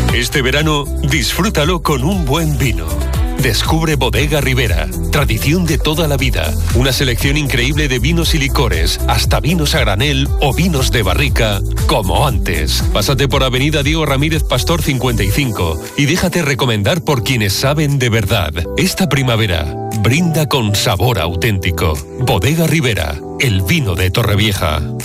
Este verano, disfrútalo con un buen vino. Descubre Bodega Ribera, tradición de toda la vida. Una selección increíble de vinos y licores, hasta vinos a granel o vinos de barrica, como antes. Pásate por Avenida Diego Ramírez Pastor 55 y déjate recomendar por quienes saben de verdad. Esta primavera, brinda con sabor auténtico. Bodega Ribera, el vino de Torrevieja.